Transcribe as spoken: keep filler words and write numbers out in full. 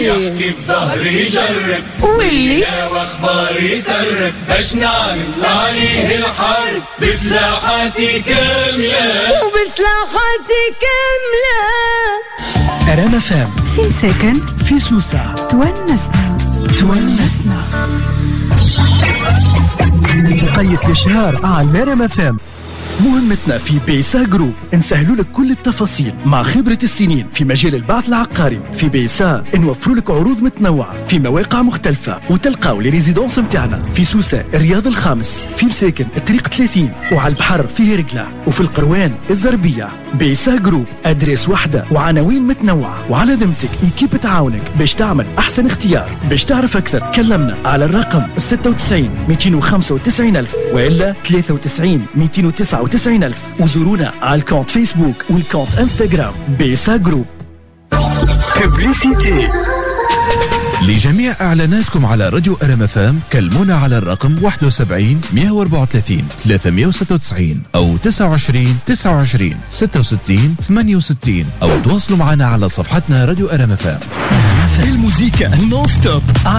يحكي في ظهري يجرب، واللي واخباري يسرب، باش نعمل عليه الحرب بسلاحاتي كاملة وبسلاحاتي كاملة. رام فام في سكن في سوسة تونسنا تونسنا. بقية الشهر على رام فام. مهمتنا في بيسا جروب نسهلوا لك كل التفاصيل مع خبرة السنين في مجال البعث العقاري. في بيسا نوفروا لك عروض متنوعة في مواقع مختلفة، وتلقاو لي ريزيدونس متاعنا في سوسة الرياض الخامس، في الساكن الطريق ثلاثين، وعلى البحر في هرقلة، وفي القروان الزربية. بيسا جروب أدريس واحدة وعناوين متنوعة، وعلى ذمتك إيكيب تعاونك باش تعمل أحسن اختيار. باش تعرف أكثر كلمنا على الرقم ستة وتسعين مئتين وخمسة وتسعين ألف وإلا ثلاثة وتسعين مئتين وتسعة وتسعين ألف، وزورونا على الكونت فيسبوك والكونت انستغرام بيسا جروب. ببليسيتي لجميع إعلاناتكم على راديو أرام فام كلمونا على الرقم واحد وسبعين مئة وأربعة وثلاثين ثلاثمئة وستة وتسعين أو تسعة وعشرين تسعة وعشرين ستة وستين ثمانية وستين، أو تواصلوا معنا على صفحتنا راديو أرام فام. الموسيقى نون ستوب